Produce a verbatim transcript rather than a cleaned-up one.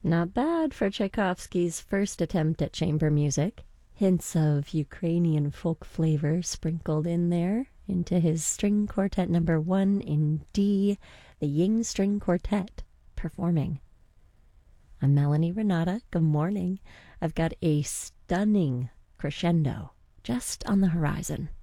Not bad for Tchaikovsky's first attempt at chamber music. Hints of Ukrainian folk flavor sprinkled in there into his string quartet number one in D, the Ying String Quartet, performing. I'm Melanie Renata. Good morning. I've got a stunning crescendo just on the horizon.